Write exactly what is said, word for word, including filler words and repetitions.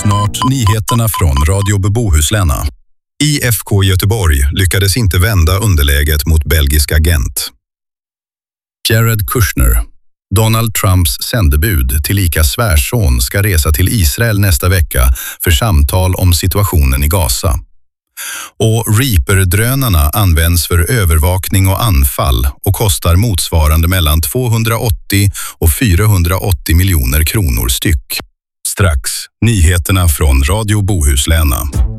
Snart nyheterna från Radio Bohuslän. I F K Göteborg lyckades inte vända underläget mot belgiska Gent. Jared Kushner, Donald Trumps sändebud tillika svärson, ska resa till Israel nästa vecka för samtal om situationen i Gaza. Och Reaper-drönarna används för övervakning och anfall och kostar motsvarande mellan tvåhundraåttio och fyrahundraåttio miljoner kronor styck. Strax, nyheterna från Radio Bohuslän.